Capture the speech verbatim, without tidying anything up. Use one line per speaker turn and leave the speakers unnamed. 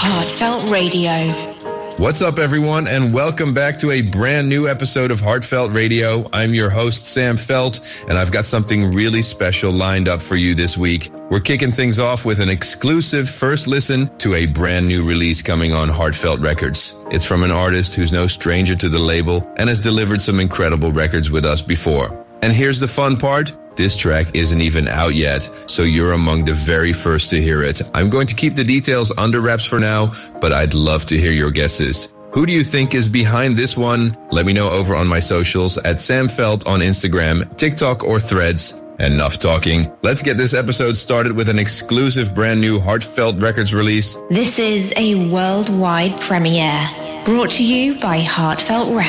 Heartfelt Radio.
What's up, everyone, and welcome back to a brand new episode of Heartfelt Radio. I'm your host, Sam Felt, and I've got something really special lined up for you this week. We're kicking things off with an exclusive first listen to a brand new release coming on Heartfelt Records. It's from an artist who's no stranger to the label and has delivered some incredible records with us before. And here's the fun part. This track isn't even out yet, so you're among the very first to hear it. I'm going to keep the details under wraps for now, but I'd love to hear your guesses. Who do you think is behind this one? Let me know over on my socials at Sam Felt on Instagram, TikTok, or Threads. Enough talking. Let's get this episode started with an exclusive brand new Heartfelt Records release.
This is a worldwide premiere, brought to you by Heartfelt Records.